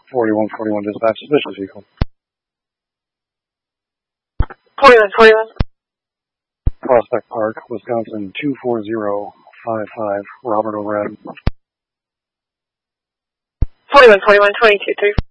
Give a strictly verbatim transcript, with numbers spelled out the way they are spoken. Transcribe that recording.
forty-one forty-one dispatch, suspicious vehicle. forty-one forty-one. Prospect Park, Wisconsin, two four zero five five, Robert O'Brien. forty-one forty-one, twenty-two three.